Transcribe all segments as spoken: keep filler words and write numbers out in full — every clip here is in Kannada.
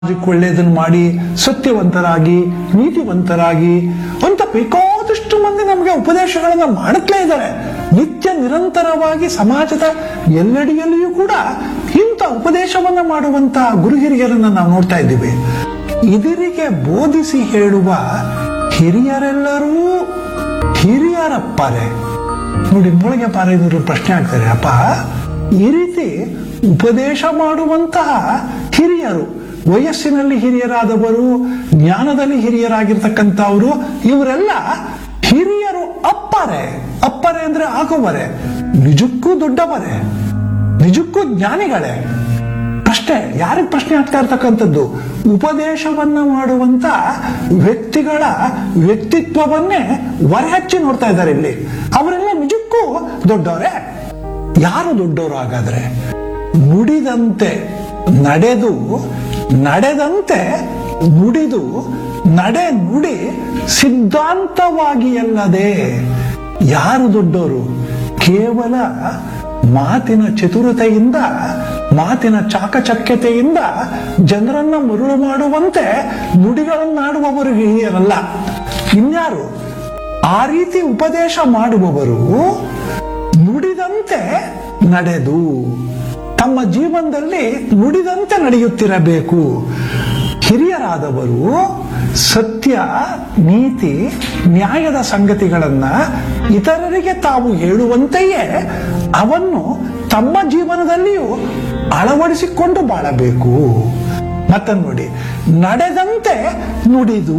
ಅದಕ್ಕೆ ಒಳ್ಳೆಯದನ್ನು ಮಾಡಿ ಸತ್ಯವಂತರಾಗಿ ನೀತಿವಂತರಾಗಿ ಅಂತ ಬೇಕಾದಷ್ಟು ಮಂದಿ ನಮಗೆ ಉಪದೇಶಗಳನ್ನ ಮಾಡುತ್ತಲೇ ಇದ್ದಾರೆ. ನಿತ್ಯ ನಿರಂತರವಾಗಿ ಸಮಾಜದ ಎಲ್ಲೆಡೆಯಲ್ಲಿಯೂ ಕೂಡ ಇಂಥ ಉಪದೇಶವನ್ನ ಮಾಡುವಂತ ಗುರು ಹಿರಿಯರನ್ನ ನಾವು ನೋಡ್ತಾ ಇದ್ದೀವಿ. ಇದರಿಗೆ ಬೋಧಿಸಿ ಹೇಳುವ ಹಿರಿಯರೆಲ್ಲರೂ ಹಿರಿಯರಪ್ಪರೇ. ನೋಡಿ, ಮೊಳಗೆ ಪಾರೈದರು ಪ್ರಶ್ನೆ ಆಗ್ತಾರೆ, ಅಪ್ಪ ಈ ರೀತಿ ಉಪದೇಶ ಮಾಡುವಂತಹ ಹಿರಿಯರು, ವಯಸ್ಸಿನಲ್ಲಿ ಹಿರಿಯರಾದವರು, ಜ್ಞಾನದಲ್ಲಿ ಹಿರಿಯರಾಗಿರ್ತಕ್ಕಂಥವರು, ಇವರೆಲ್ಲ ಹಿರಿಯರು ಅಪ್ಪರೇ. ಅಪ್ಪರೇ ಅಂದ್ರೆ ಆಗುವರೆ, ನಿಜಕ್ಕೂ ದೊಡ್ಡವರೇ, ನಿಜಕ್ಕೂ ಜ್ಞಾನಿಗಳೇ. ಪ್ರಶ್ನೆ ಯಾರಿಗೆ ಪ್ರಶ್ನೆ ಆಗ್ತಾ ಇರ್ತಕ್ಕಂಥದ್ದು? ಉಪದೇಶವನ್ನ ಮಾಡುವಂತ ವ್ಯಕ್ತಿಗಳ ವ್ಯಕ್ತಿತ್ವವನ್ನೇ ಹೊರಹಚ್ಚಿ ನೋಡ್ತಾ ಇದ್ದಾರೆ ಇಲ್ಲಿ. ಅವರೆಲ್ಲ ನಿಜಕ್ಕೂ ದೊಡ್ಡವರೇ. ಯಾರು ದೊಡ್ಡವರು ಹಾಗಾದ್ರೆ? ನುಡಿದಂತೆ ನಡೆದು, ನಡೆದಂತೆ ನುಡಿದು, ನಡೆ ನುಡಿ ಸಿದ್ಧಾಂತವಾಗಿ ಅಲ್ಲದೆ. ಯಾರು ದೊಡ್ಡವರು? ಕೇವಲ ಮಾತಿನ ಚತುರತೆಯಿಂದ, ಮಾತಿನ ಚಾಕಚಕ್ಯತೆಯಿಂದ ಜನರನ್ನ ಮರುಳು ಮಾಡುವಂತೆ ನುಡಿಗಳನ್ನಾಡುವವರು ಹಿರಿಯರಲ್ಲ. ಇನ್ಯಾರು? ಆ ರೀತಿ ಉಪದೇಶ ಮಾಡುವವರು ನುಡಿದಂತೆ ನಡೆದು, ತಮ್ಮ ಜೀವನದಲ್ಲಿ ನುಡಿದಂತೆ ನಡೆಯುತ್ತಿರಬೇಕು. ಹಿರಿಯರಾದವರು ಸತ್ಯ, ನೀತಿ, ನ್ಯಾಯದ ಸಂಗತಿಗಳನ್ನ ಇತರರಿಗೆ ತಾವು ಹೇಳುವಂತೆಯೇ ಅವನ್ನು ತಮ್ಮ ಜೀವನದಲ್ಲಿಯೂ ಅಳವಡಿಸಿಕೊಂಡು ಬಾಳಬೇಕು. ಮತ್ತೆ ನೋಡಿ, ನಡೆದಂತೆ ನುಡಿದು.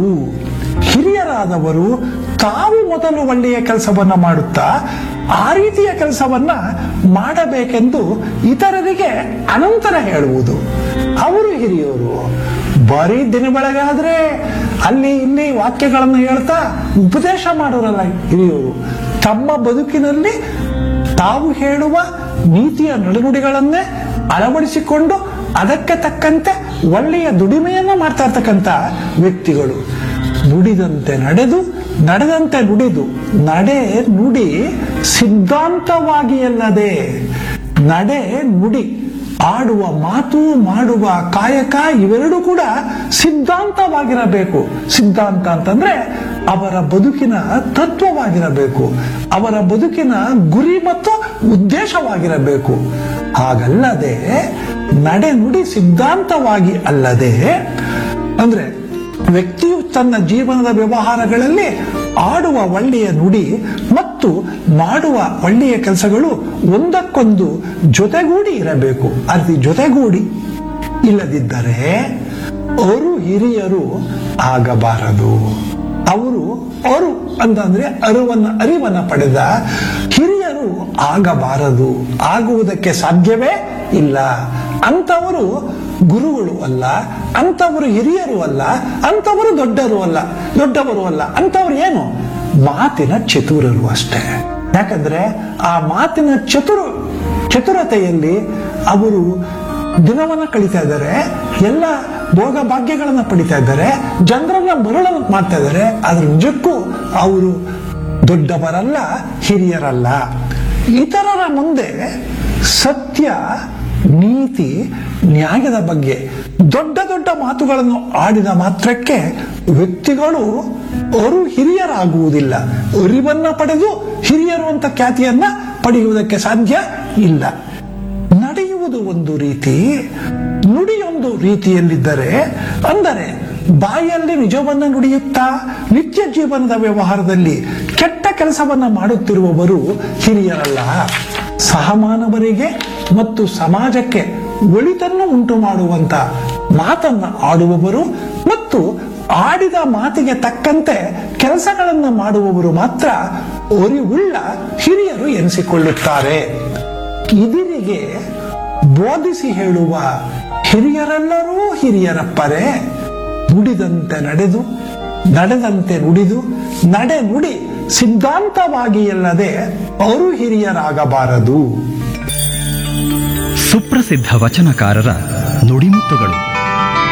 ಹಿರಿಯರಾದವರು ತಾವು ಮೊದಲು ಒಳ್ಳೆಯ ಕೆಲಸವನ್ನ ಮಾಡುತ್ತಾ ಆ ರೀತಿಯ ಕೆಲಸವನ್ನ ಮಾಡಬೇಕೆಂದು ಇತರರಿಗೆ ಅನಂತರ ಹೇಳುವುದು. ಅವರು ಹಿರಿಯರು. ಬರೀ ದಿನ ಬೆಳಗಾದ್ರೆ ಅಲ್ಲಿ ಇಲ್ಲಿ ವಾಕ್ಯಗಳನ್ನು ಹೇಳ್ತಾ ಉಪದೇಶ ಮಾಡೋರಲ್ಲ ಹಿರಿಯರು. ತಮ್ಮ ಬದುಕಿನಲ್ಲಿ ತಾವು ಹೇಳುವ ನೀತಿಯ ನಡೆನುಡಿಗಳನ್ನೇ ಅಳವಡಿಸಿಕೊಂಡು ಅದಕ್ಕೆ ತಕ್ಕಂತೆ ಒಳ್ಳೆಯ ದುಡಿಮೆಯನ್ನ ಮಾಡ್ತಾ ಇರ್ತಕ್ಕಂಥ ವ್ಯಕ್ತಿಗಳು. ನುಡಿದಂತೆ ನಡೆದು, ನಡೆದಂತೆ ನುಡಿದು, ನಡೆ ನುಡಿ ಸಿದ್ಧಾಂತವಾಗಿ ಅಲ್ಲದೆ. ನಡೆ ನುಡಿ, ಆಡುವ ಮಾತು, ಮಾಡುವ ಕಾಯಕ ಇವೆರಡೂ ಕೂಡ ಸಿದ್ಧಾಂತವಾಗಿರಬೇಕು. ಸಿದ್ಧಾಂತ ಅಂತಂದ್ರೆ ಅವರ ಬದುಕಿನ ತತ್ವವಾಗಿರಬೇಕು, ಅವರ ಬದುಕಿನ ಗುರಿ ಮತ್ತು ಉದ್ದೇಶವಾಗಿರಬೇಕು. ಹಾಗಲ್ಲದೆ ನಡೆ ನುಡಿ ಸಿದ್ಧಾಂತವಾಗಿ ಅಲ್ಲದೆ ಅಂದ್ರೆ ವ್ಯಕ್ತಿಯು ತನ್ನ ಜೀವನದ ವ್ಯವಹಾರಗಳಲ್ಲಿ ಆಡುವ ಒಳ್ಳೆಯ ನುಡಿ ಮತ್ತು ಮಾಡುವ ಒಳ್ಳೆಯ ಕೆಲಸಗಳು ಒಂದಕ್ಕೊಂದು ಜೊತೆಗೂಡಿ ಇರಬೇಕು. ಅದು ಜೊತೆಗೂಡಿ ಇಲ್ಲದಿದ್ದರೆ ಅವರು ಹಿರಿಯರು ಆಗಬಾರದು. ಅವರು ಅವರು ಅಂತಂದ್ರೆ ಅರಿವನ್ನ ಅರಿವನ್ನ ಪಡೆದ ಹಿರಿಯರು ಆಗಬಾರದು, ಆಗುವುದಕ್ಕೆ ಸಾಧ್ಯವೇ ಇಲ್ಲ. ಅಂತವರು ಗುರುಗಳು ಅಲ್ಲ, ಅಂತವರು ಹಿರಿಯರು ಅಲ್ಲ, ಅಂತವರು ದೊಡ್ಡರು ಅಲ್ಲ, ದೊಡ್ಡವರು ಅಲ್ಲ. ಅಂತವರು ಏನು? ಮಾತಿನ ಚತುರರು ಅಷ್ಟೇ. ಯಾಕಂದ್ರೆ ಆ ಮಾತಿನ ಚತುರ ಚತುರತೆಯಲ್ಲಿ ಅವರು ದಿನವನ್ನ ಕಳೀತಾ ಇದ್ದಾರೆ, ಎಲ್ಲ ಭೋಗ ಭಾಗ್ಯಗಳನ್ನ ಪಡಿತಾ ಇದ್ದಾರೆ, ಜನರನ್ನ ಮರಳ ಮಾಡ್ತಾ ಇದ್ದಾರೆ. ಆದ್ರೆ ನಿಜಕ್ಕೂ ಅವರು ದೊಡ್ಡವರಲ್ಲ, ಹಿರಿಯರಲ್ಲ. ಇತರರ ಮುಂದೆ ಸತ್ಯ, ನೀತಿ, ನ್ಯಾಯದ ಬಗ್ಗೆ ದೊಡ್ಡ ದೊಡ್ಡ ಮಾತುಗಳನ್ನು ಆಡಿದ ಮಾತ್ರಕ್ಕೆ ವ್ಯಕ್ತಿಗಳು ಅವರು ಹಿರಿಯರಾಗುವುದಿಲ್ಲ. ಅರಿವನ್ನ ಪಡೆದು ಹಿರಿಯರು ಅಂತ ಖ್ಯಾತಿಯನ್ನ ಪಡೆಯುವುದಕ್ಕೆ ಸಾಧ್ಯ ಇಲ್ಲ. ನಡೆಯುವುದು ಒಂದು ರೀತಿ, ನುಡಿಯೊಂದು ರೀತಿಯಲ್ಲಿದ್ದರೆ, ಅಂದರೆ ಬಾಯಲ್ಲಿ ನಿಜವನ್ನ ನುಡಿಯುತ್ತಾ ನಿತ್ಯ ಜೀವನದ ವ್ಯವಹಾರದಲ್ಲಿ ಕೆಟ್ಟ ಕೆಲಸವನ್ನ ಮಾಡುತ್ತಿರುವವರು ಹಿರಿಯರಲ್ಲ. ಸಹಮಾನವರಿಗೆ ಮತ್ತು ಸಮಾಜಕ್ಕೆ ಒಳಿತನ್ನು ಉಂಟು ಮಾಡುವಂತ ಮಾತನ್ನ ಆಡುವವರು ಮತ್ತು ಆಡಿದ ಮಾತಿಗೆ ತಕ್ಕಂತೆ ಕೆಲಸಗಳನ್ನು ಮಾಡುವವರು ಮಾತ್ರ ಅರಿವುಳ್ಳ ಹಿರಿಯರು ಎನಿಸಿಕೊಳ್ಳುತ್ತಾರೆ. ಇದರಿಗೆ ಬೋಧಿಸಿ ಹೇಳುವ ಹಿರಿಯರೆಲ್ಲರೂ ಹಿರಿಯರಪ್ಪರೇ. ನುಡಿದಂತೆ ನಡೆದು, ನಡೆದಂತೆ ನುಡಿದು, ನಡೆ ನುಡಿ ಸಿದ್ಧಾಂತವಾಗಿ ಅಲ್ಲದೆ ಅವರು ಹಿರಿಯರಾಗಬಾರದು. ಸುಪ್ರಸಿದ್ಧ ವಚನಕಾರರ ನುಡಿಮುತ್ತುಗಳು.